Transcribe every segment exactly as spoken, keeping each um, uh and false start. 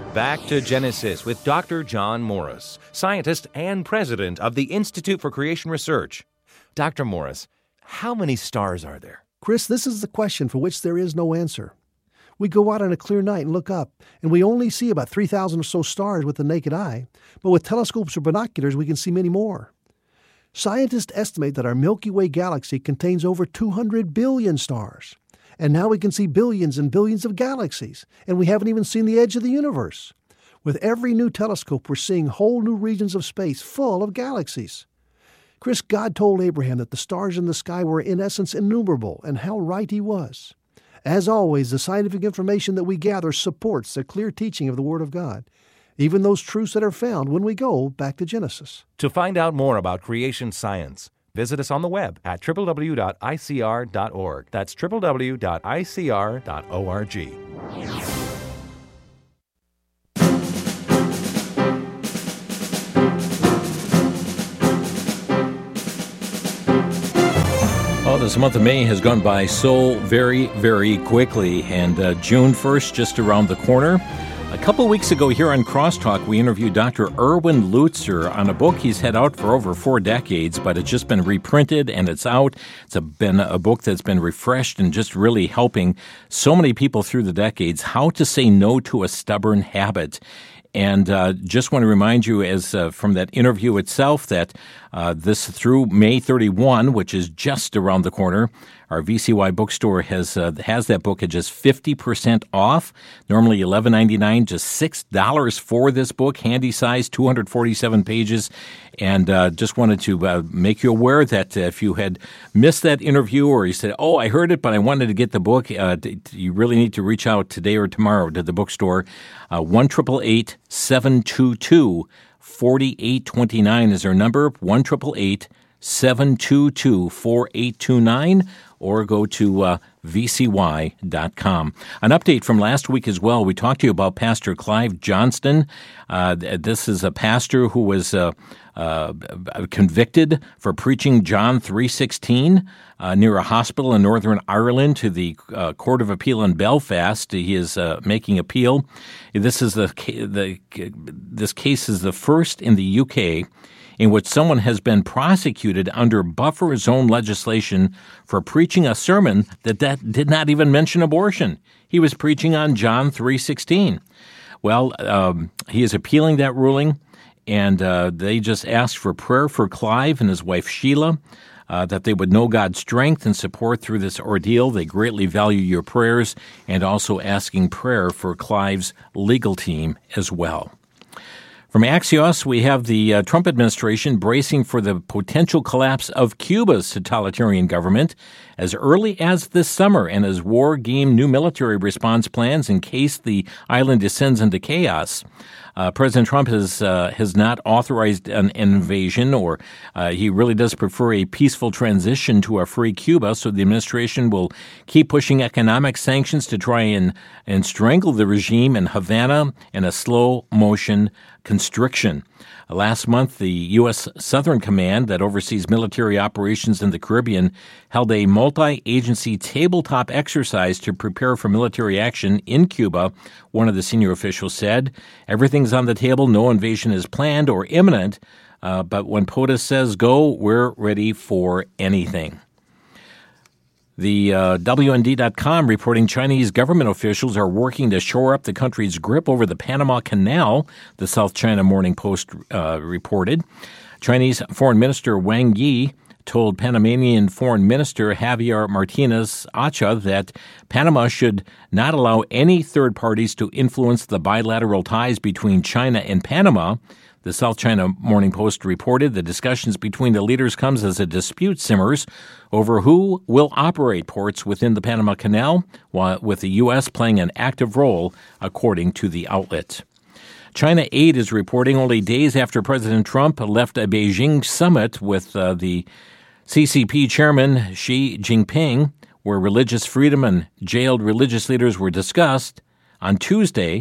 Back to Genesis with Doctor John Morris, scientist and president of the Institute for Creation Research. Doctor Morris, how many stars are there? Chris, this is the question for which there is no answer. We go out on a clear night and look up, and we only see about three thousand or so stars with the naked eye, but with telescopes or binoculars we can see many more. Scientists estimate that our Milky Way galaxy contains over two hundred billion stars. And now we can see billions and billions of galaxies, and we haven't even seen the edge of the universe. With every new telescope, we're seeing whole new regions of space full of galaxies. Chris, God told Abraham that the stars in the sky were in essence innumerable, and how right he was. As always, the scientific information that we gather supports the clear teaching of the Word of God, even those truths that are found when we go back to Genesis. To find out more about creation science, visit us on the web at w w w dot i c r dot org. That's w w w dot i c r dot org. Oh, this month of May has gone by so very, very quickly, and uh, June first just around the corner. A couple weeks ago here on Crosstalk, we interviewed Doctor Erwin Lutzer on a book he's had out for over four decades, but it's just been reprinted and it's out. It's a, been a book that's been refreshed and just really helping so many people through the decades how to say no to a stubborn habit. And uh, just want to remind you, as uh, from that interview itself, that uh, this through May thirty-first, which is just around the corner, our V C Y bookstore has uh, has that book at just fifty percent off. Normally eleven ninety-nine, just six dollars for this book, handy size, two hundred forty-seven pages. And uh, just wanted to uh, make you aware that uh, if you had missed that interview or you said, oh, I heard it, but I wanted to get the book, uh, you really need to reach out today or tomorrow to the bookstore. Uh, one eight eight eight, seven two two, four eight two nine is our number, one eight eight eight, seven two two, four eight two nine, or go to uh, v c y dot com. An update from last week as well. We talked to you about Pastor Clive Johnston. Uh, this is a pastor who was uh, uh, convicted for preaching John three sixteen uh, near a hospital in Northern Ireland to the uh, Court of Appeal in Belfast. He is uh, making appeal. This is the, the this case is the first in the U K in which someone has been prosecuted under buffer zone legislation for preaching a sermon that, that did not even mention abortion. He was preaching on John three sixteen. Well, um, he is appealing that ruling, and uh, they just asked for prayer for Clive and his wife Sheila, uh, that they would know God's strength and support through this ordeal. They greatly value your prayers, and also asking prayer for Clive's legal team as well. From Axios, we have the uh, Trump administration bracing for the potential collapse of Cuba's totalitarian government as early as this summer and as war game new military response plans in case the island descends into chaos. Uh, President Trump has uh, has not authorized an invasion, or uh, he really does prefer a peaceful transition to a free Cuba, so the administration will keep pushing economic sanctions to try and, and strangle the regime in Havana in a slow-motion constriction. Last month, the U S. Southern Command that oversees military operations in the Caribbean held a multi-agency tabletop exercise to prepare for military action in Cuba. One of the senior officials said, everything's on the table, no invasion is planned or imminent, uh, but when POTUS says go, we're ready for anything. The uh, W N D dot com reporting Chinese government officials are working to shore up the country's grip over the Panama Canal, the South China Morning Post uh, reported. Chinese Foreign Minister Wang Yi told Panamanian Foreign Minister Javier Martinez Acha that Panama should not allow any third parties to influence the bilateral ties between China and Panama. The South China Morning Post reported the discussions between the leaders comes as a dispute simmers over who will operate ports within the Panama Canal, while with the U S playing an active role, according to the outlet. China Aid is reporting only days after President Trump left a Beijing summit with uh, the C C P chairman Xi Jinping, where religious freedom and jailed religious leaders were discussed. On Tuesday,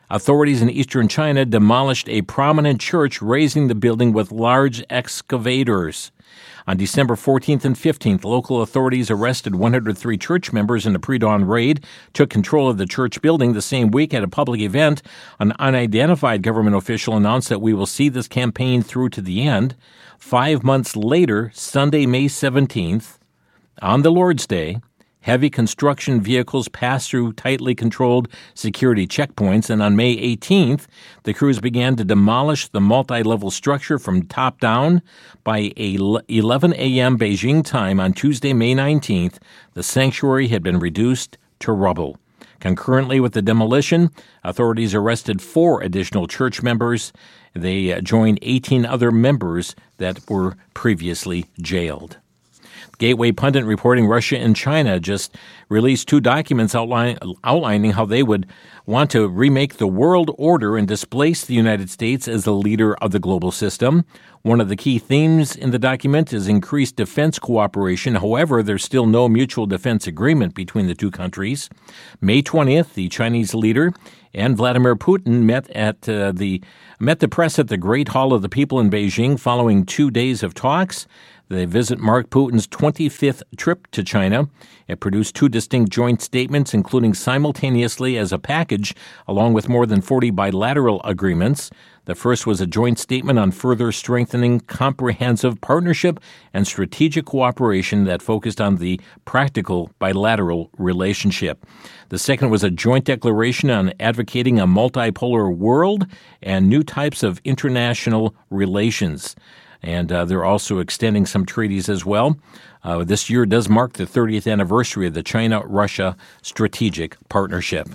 Authorities in eastern China demolished a prominent church, razing the building with large excavators. On December fourteenth and fifteenth, local authorities arrested one hundred three church members in a pre-dawn raid, took control of the church building. The same week, at a public event, an unidentified government official announced that we will see this campaign through to the end. Five months later, Sunday, May seventeenth, on the Lord's Day, heavy construction vehicles passed through tightly controlled security checkpoints, and on May eighteenth, the crews began to demolish the multi-level structure from top down. By eleven a.m. Beijing time on Tuesday, May nineteenth, the sanctuary had been reduced to rubble. Concurrently with the demolition, authorities arrested four additional church members. They joined eighteen other members that were previously jailed. Gateway pundit reporting Russia and China just released two documents outline, outlining how they would want to remake the world order and displace the United States as the leader of the global system. One of the key themes in the document is increased defense cooperation. However, there's still no mutual defense agreement between the two countries. May twentieth, the Chinese leader and Vladimir Putin met at uh, the met the press at the Great Hall of the People in Beijing following two days of talks. The visit marked Putin's twenty-fifth trip to China. It produced two distinct joint statements, including simultaneously as a package, along with more than forty bilateral agreements. The first was a joint statement on further strengthening comprehensive partnership and strategic cooperation that focused on the practical bilateral relationship. The second was a joint declaration on advocating a multipolar world and new types of international relations. And uh, they're also extending some treaties as well. Uh, this year does mark the thirtieth anniversary of the China-Russia Strategic Partnership.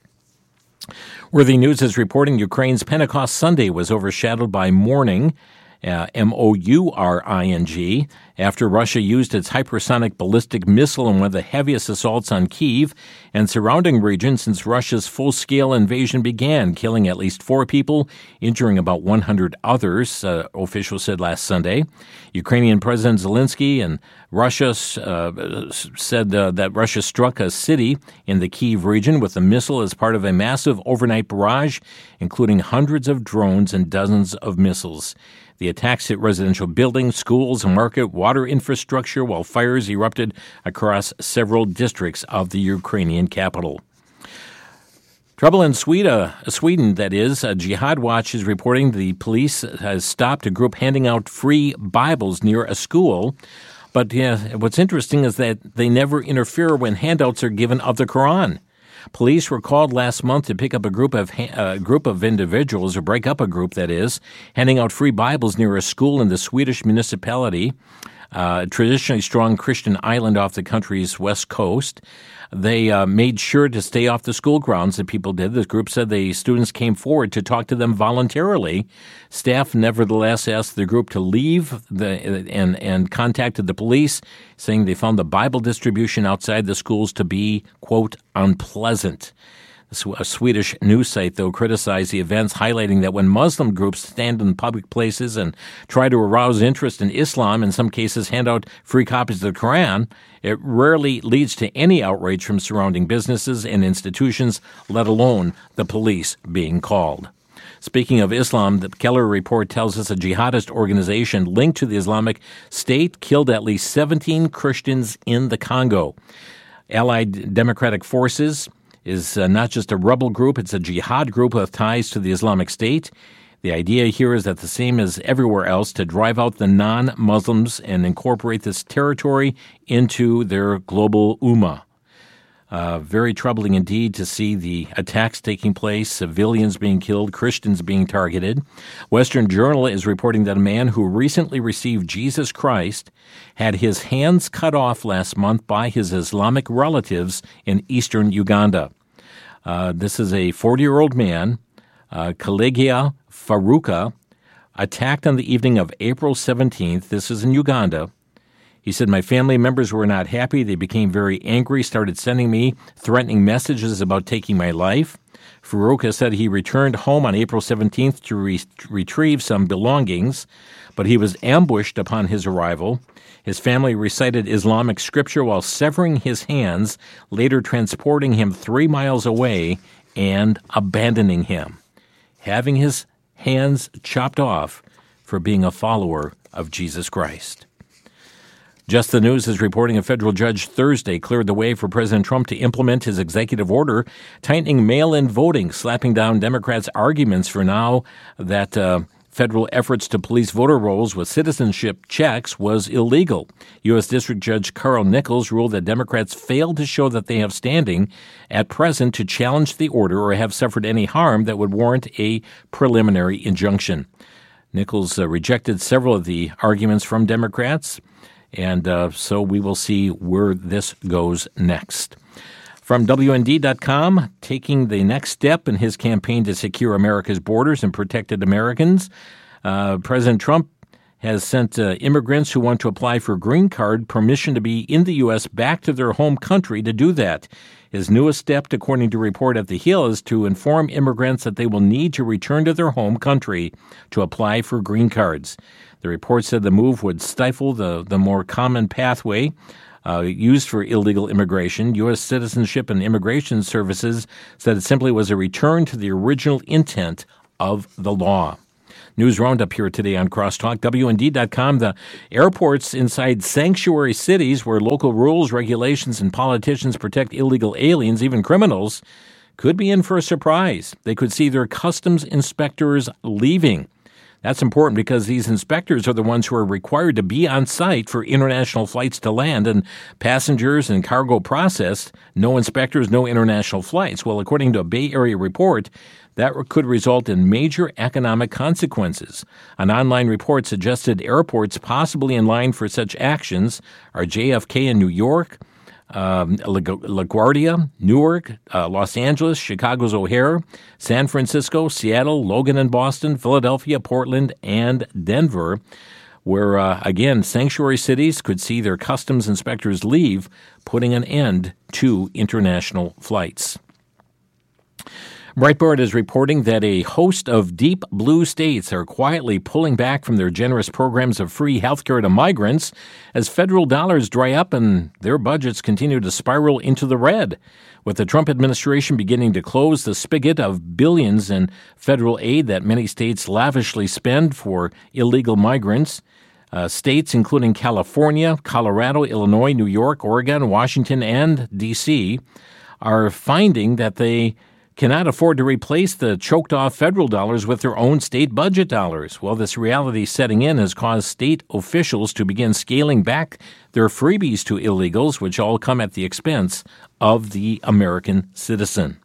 Worthy News is reporting Ukraine's Pentecost Sunday was overshadowed by mourning, uh, M O U R I N G, after Russia used its hypersonic ballistic missile in one of the heaviest assaults on Kyiv and surrounding regions since Russia's full-scale invasion began, killing at least four people, injuring about one hundred others, uh, officials said last Sunday. Ukrainian President Zelensky and Russia uh, said uh, that Russia struck a city in the Kyiv region with a missile as part of a massive overnight barrage, including hundreds of drones and dozens of missiles. The attacks hit residential buildings, schools, a market, water infrastructure, while fires erupted across several districts of the Ukrainian capital. Trouble in Sweden, Sweden, that is. Uh, Jihad Watch is reporting the police has stopped a group handing out free Bibles near a school. But yeah, what's interesting is that they never interfere when handouts are given of the Quran. Police were called last month to pick up a group of a uh, group of individuals, or break up a group, that is, handing out free Bibles near a school in the Swedish municipality, uh, a traditionally strong Christian island off the country's west coast. They uh, made sure to stay off the school grounds, the people did. The group said the students came forward to talk to them voluntarily. Staff nevertheless asked the group to leave the, and, and contacted the police, saying they found the Bible distribution outside the schools to be, quote, unpleasant. A Swedish news site, though, criticized the events, highlighting that when Muslim groups stand in public places and try to arouse interest in Islam, in some cases hand out free copies of the Quran, it rarely leads to any outrage from surrounding businesses and institutions, let alone the police being called. Speaking of Islam, the Keller report tells us a jihadist organization linked to the Islamic State killed at least seventeen Christians in the Congo. Allied Democratic Forces is uh, not just a rebel group, it's a jihad group with ties to the Islamic State. The idea here is that the same as everywhere else, to drive out the non-Muslims and incorporate this territory into their global ummah. Uh, very troubling indeed to see the attacks taking place, civilians being killed, Christians being targeted. Western Journal is reporting that a man who recently received Jesus Christ had his hands cut off last month by his Islamic relatives in eastern Uganda. Uh, this is a forty-year-old man, uh, Kalegia Faruka, attacked on the evening of April seventeenth. This is in Uganda. He said, my family members were not happy. They became very angry, started sending me threatening messages about taking my life. Faruka said he returned home on April seventeenth to re- retrieve some belongings, but he was ambushed upon his arrival. His family recited Islamic scripture while severing his hands, later transporting him three miles away and abandoning him, having his hands chopped off for being a follower of Jesus Christ. Just the News is reporting a federal judge Thursday cleared the way for President Trump to implement his executive order tightening mail-in voting, slapping down Democrats' arguments for now that uh, federal efforts to police voter rolls with citizenship checks was illegal. U S. District Judge Carl Nichols ruled that Democrats failed to show that they have standing at present to challenge the order or have suffered any harm that would warrant a preliminary injunction. Nichols uh, rejected several of the arguments from Democrats, and uh, so we will see where this goes next. From W N D dot com, taking the next step in his campaign to secure America's borders and protected Americans, uh, President Trump has sent uh, immigrants who want to apply for a green card permission to be in the U S back to their home country to do that. His newest step, according to a report at The Hill, is to inform immigrants that they will need to return to their home country to apply for green cards. The report said the move would stifle the, the more common pathway uh, used for illegal immigration. U S. Citizenship and Immigration Services said it simply was a return to the original intent of the law. News Roundup here today on Crosstalk. W N D dot com, the airports inside sanctuary cities where local rules, regulations, and politicians protect illegal aliens, even criminals, could be in for a surprise. They could see their customs inspectors leaving. That's important because these inspectors are the ones who are required to be on site for international flights to land, and passengers and cargo processed. No inspectors, no international flights. Well, according to a Bay Area report, that could result in major economic consequences. An online report suggested airports possibly in line for such actions are J F K in New York, Um, LaGuardia, Newark, uh, Los Angeles, Chicago's O'Hare, San Francisco, Seattle, Logan and Boston, Philadelphia, Portland, and Denver, where, uh, again, sanctuary cities could see their customs inspectors leave, putting an end to international flights. Breitbart is reporting that a host of deep blue states are quietly pulling back from their generous programs of free health care to migrants as federal dollars dry up and their budgets continue to spiral into the red. With the Trump administration beginning to close the spigot of billions in federal aid that many states lavishly spend for illegal migrants, uh, states including California, Colorado, Illinois, New York, Oregon, Washington, and D C are finding that they cannot afford to replace the choked-off federal dollars with their own state budget dollars. Well, this reality setting in has caused state officials to begin scaling back their freebies to illegals, which all come at the expense of the American citizen.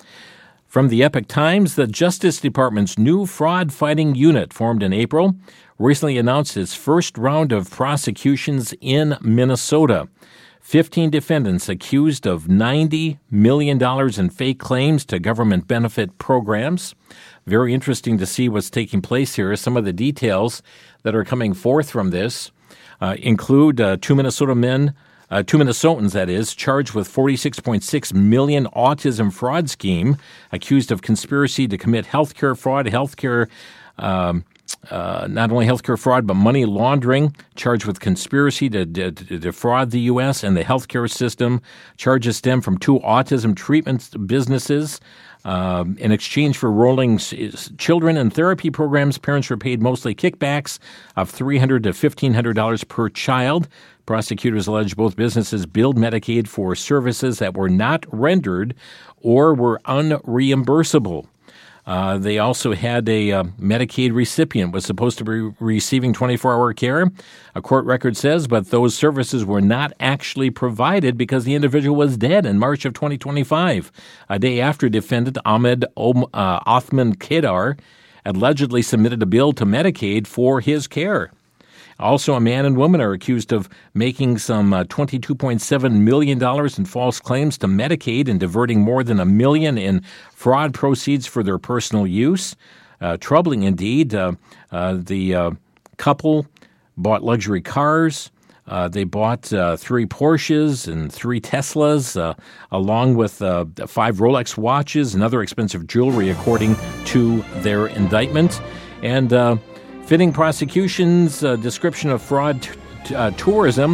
From the Epoch Times, the Justice Department's new fraud-fighting unit, formed in April, recently announced its first round of prosecutions in Minnesota. Fifteen defendants accused of ninety million dollars in fake claims to government benefit programs. Very interesting to see what's taking place here. Some of the details that are coming forth from this uh, include uh, two Minnesota men, uh, two Minnesotans, that is, charged with forty-six point six million dollars autism fraud scheme, accused of conspiracy to commit healthcare fraud, healthcare um Uh, not only healthcare fraud, but money laundering, charged with conspiracy to, to, to defraud the U S and the healthcare system. Charges stem from two autism treatment businesses. Uh, in exchange for rolling children and therapy programs, parents were paid mostly kickbacks of three hundred dollars to fifteen hundred dollars per child. Prosecutors allege both businesses billed Medicaid for services that were not rendered or were unreimbursable. Uh, they also had a uh, Medicaid recipient was supposed to be receiving twenty-four hour care, a court record says, but those services were not actually provided because the individual was dead in March of twenty twenty-five, a day after defendant Ahmed Om, uh, Othman Kedar allegedly submitted a bill to Medicaid for his care. Also, a man and woman are accused of making some uh, twenty-two point seven million dollars in false claims to Medicaid and diverting more than a million in fraud proceeds for their personal use. Uh, troubling indeed. Uh, uh, the uh, couple bought luxury cars. Uh, they bought uh, three Porsches and three Teslas, uh, along with uh, five Rolex watches and other expensive jewelry, according to their indictment. And uh, fitting prosecution's uh, description of fraud t- uh, tourism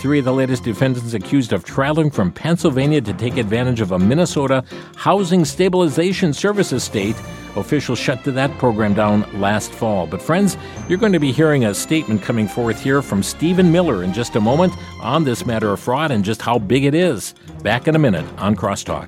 three of the latest defendants accused of traveling from Pennsylvania to take advantage of a Minnesota Housing Stabilization Services state. Officials shut that program down last fall. But friends, you're going to be hearing a statement coming forth here from Stephen Miller in just a moment on this matter of fraud and just how big it is. Back in a minute on Crosstalk.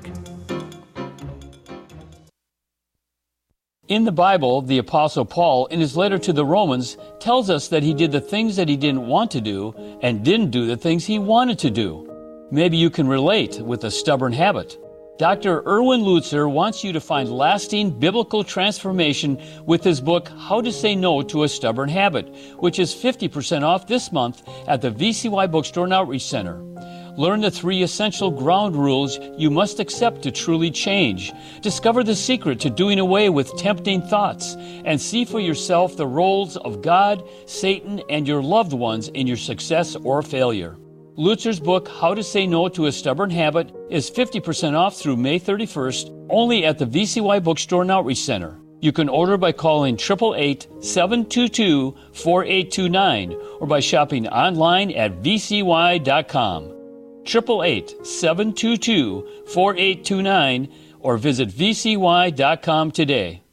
In the Bible, the Apostle Paul, in his letter to the Romans, tells us that he did the things that he didn't want to do and didn't do the things he wanted to do. Maybe you can relate with a stubborn habit. Doctor Erwin Lutzer wants you to find lasting biblical transformation with his book, How to Say No to a Stubborn Habit, which is fifty percent off this month at the V C Y Bookstore and Outreach Center. Learn the three essential ground rules you must accept to truly change. Discover the secret to doing away with tempting thoughts and see for yourself the roles of God, Satan, and your loved ones in your success or failure. Lutzer's book, How to Say No to a Stubborn Habit, is fifty percent off through May thirty-first, only at the V C Y Bookstore and Outreach Center. You can order by calling eight eight eight, seven two two, four eight two nine or by shopping online at v c y dot com. eight eight eight, seven two two, four eight two nine or visit v c y dot com today.